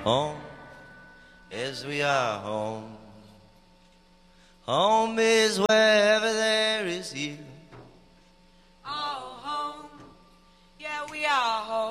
Home, as we are home. Home is where